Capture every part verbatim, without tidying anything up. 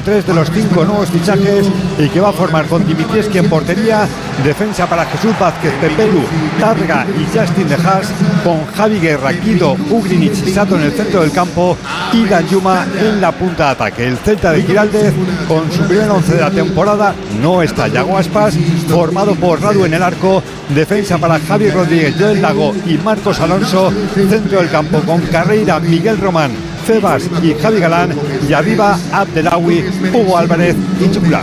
tres de los cinco nuevos fichajes y que va a formar con Dimitrescu en portería, defensa para Jesús Vázquez, Pepelu, Targa y Justin de Haas, con Javi Guerra, Guido, Ugrinic y Sato en el centro del campo y Danjuma en la punta de ataque. El Celta de Giraldez, con su primer once de la temporada, no está. Yago Aspas, formado por Radu en el arco, defensa para Javi Rodríguez, Joel Lago y Marcos Alonso, centro del campo con Carreira, Miguel Román, Cebas y Javi Galán, y arriba Abdelawi, Hugo Álvarez y Chucla.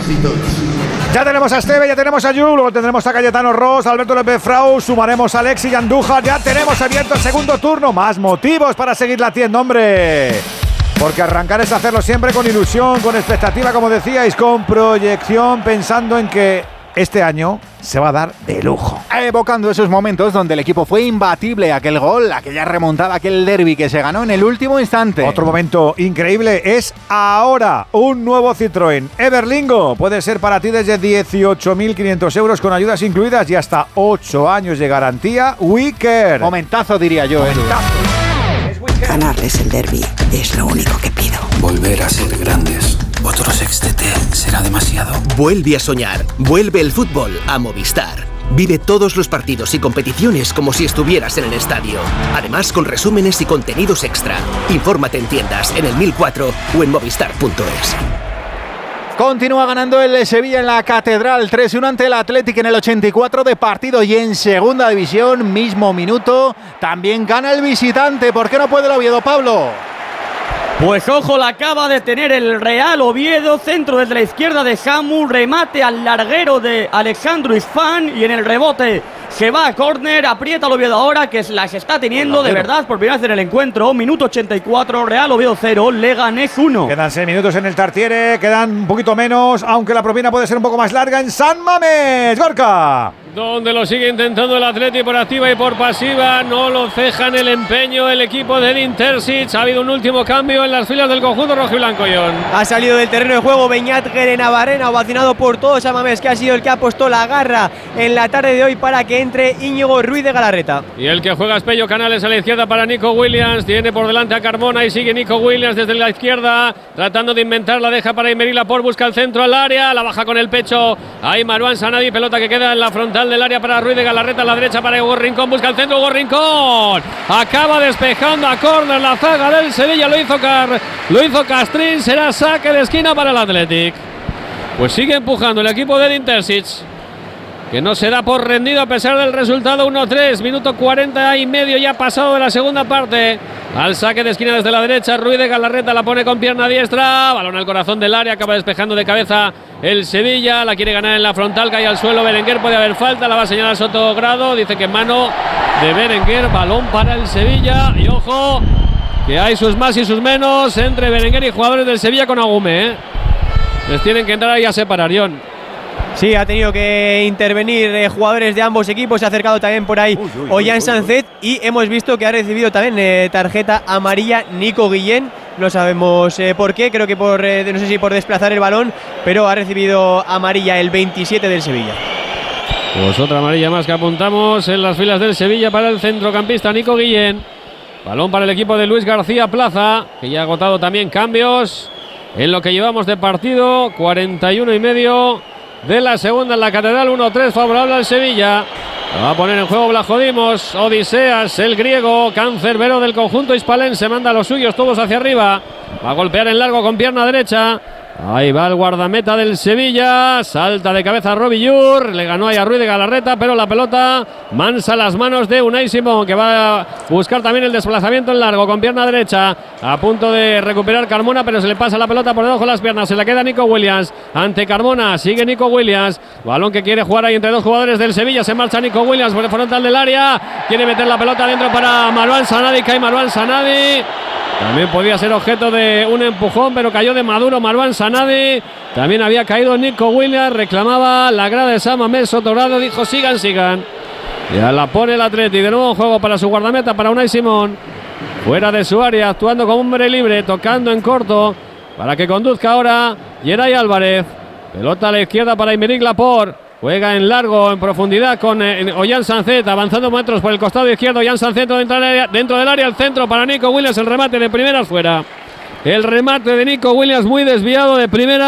Ya tenemos a Esteve, ya tenemos a Yu, luego tendremos a Cayetano Ross, Alberto López Frau, sumaremos a Alexis y Andújar, ya tenemos abierto el segundo turno. Más motivos para seguir latiendo, hombre. Porque arrancar es hacerlo siempre con ilusión, con expectativa, como decíais, con proyección, pensando en que este año se va a dar de lujo. Evocando esos momentos donde el equipo fue imbatible, aquel gol, aquella remontada, aquel derbi que se ganó en el último instante. Otro momento increíble es ahora. Un nuevo Citroën Everlingo puede ser para ti desde dieciocho mil quinientos euros con ayudas incluidas y hasta ocho años de garantía WeCare. Momentazo, diría yo. Ganarles el derbi es lo único que pido. Volver a ser grandes. Otro sextete será demasiado. Vuelve a soñar. Vuelve el fútbol a Movistar. Vive todos los partidos y competiciones como si estuvieras en el estadio. Además, con resúmenes y contenidos extra. Infórmate en tiendas, en el mil cuatro o en movistar punto es. Continúa ganando el Sevilla en la Catedral, tres uno ante el Athletic en el ochenta y cuatro de partido, y en segunda división, mismo minuto, también gana el visitante. ¿Por qué no puede el Oviedo, Pablo? Pues ojo, la acaba de tener el Real Oviedo, centro desde la izquierda de Samu, remate al larguero de Alexandru Isfán y en el rebote se va a córner, aprieta el Oviedo ahora, que las está teniendo de verdad por primera vez en el encuentro. Minuto ochenta y cuatro, Real Oviedo cero, Leganés uno. Quedan seis minutos en el Tartiere, quedan un poquito menos, aunque la propina puede ser un poco más larga en San Mamés. Gorka. Donde lo sigue intentando el Atleti por activa y por pasiva, no lo ceja en el empeño el equipo de Edin Terzic. Ha habido un último cambio en las filas del conjunto rojiblanco, John. Ha salido del terreno de juego Beñat Gerenavarrena, ovacionado por todos a Mamés, que ha sido el que ha puesto la garra en la tarde de hoy para que entre Íñigo Ruiz de Galarreta. Y el que juega es Pello Canales a la izquierda para Nico Williams, tiene por delante a Carmona y sigue Nico Williams desde la izquierda, tratando de inventar, la deja para Imerí Laporte, busca el centro al área, la baja con el pecho, ahí Marouane Sanadi, pelota que queda en la frontal del área para Ruiz de Galarreta, a la derecha para Hugo Rincón, busca el centro, Hugo Rincón, acaba despejando a córner la zaga del Sevilla, lo hizo, Car, lo hizo Castrín, será saque de esquina para el Athletic. Pues sigue empujando el equipo de Edin Terzic, que no se da por rendido a pesar del resultado. Uno tres, minuto cuarenta y medio ya pasado de la segunda parte. Al saque de esquina desde la derecha, Ruiz de Galarreta la pone con pierna diestra, balón al corazón del área, acaba despejando de cabeza el Sevilla, la quiere ganar en la frontal, cae al suelo Berenguer, puede haber falta, la va a señalar Sotogrado, dice que mano de Berenguer, balón para el Sevilla, y ojo, que hay sus más y sus menos entre Berenguer y jugadores del Sevilla con Agume, ¿eh? Les tienen que entrar ahí a separar, John. Sí, ha tenido que intervenir eh, jugadores de ambos equipos. Se ha acercado también por ahí Ollán Sancet y hemos visto que ha recibido también eh, tarjeta amarilla Nico Guillén. No sabemos eh, por qué, creo que por eh, no sé si por desplazar el balón, pero ha recibido amarilla el veintisiete del Sevilla. Pues otra amarilla más que apuntamos en las filas del Sevilla para el centrocampista Nico Guillén. Balón para el equipo de Luis García Plaza, que ya ha agotado también cambios en lo que llevamos de partido. cuarenta y uno y medio de la segunda en la Catedral, uno tres favorable al Sevilla. Lo va a poner en juego Blajodimos, Odiseas, el griego, cancerbero del conjunto hispalense, manda a los suyos todos hacia arriba. Va a golpear en largo con pierna derecha. Ahí va el guardameta del Sevilla, salta de cabeza a Robillur, le ganó ahí a Ruiz de Galarreta, pero la pelota mansa las manos de Unai Simón, que va a buscar también el desplazamiento en largo con pierna derecha, a punto de recuperar Carmona, pero se le pasa la pelota por debajo de las piernas, se la queda Nico Williams ante Carmona, sigue Nico Williams, balón que quiere jugar ahí entre dos jugadores del Sevilla, se marcha Nico Williams por el frontal del área, quiere meter la pelota dentro para Marouane Sanadi, cae Marouane Sanadi. También podía ser objeto de un empujón, pero cayó de maduro Marouane Sanadi. También había caído Nico Williams, reclamaba la grada de San Mamés. Sotogrado dijo sigan, sigan. Ya la pone el Atleti, de nuevo en juego para su guardameta, para Unai Simón. Fuera de su área, actuando como hombre libre, tocando en corto, para que conduzca ahora Yeray Álvarez. Pelota a la izquierda para Aymeric Laporte. Juega en largo, en profundidad con eh, Ollán Sancet, avanzando metros por el costado izquierdo. Ollán Sancet dentro del área, dentro del área, el centro para Nico Williams, el remate de primera fuera. El remate de Nico Williams muy desviado de primera.